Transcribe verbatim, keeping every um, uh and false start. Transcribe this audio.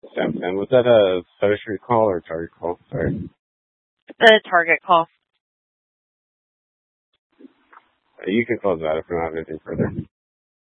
Sam, Sam, was that a Sutter Street call or a Target call? Sorry. The Target call. You can close that if we don't have anything further.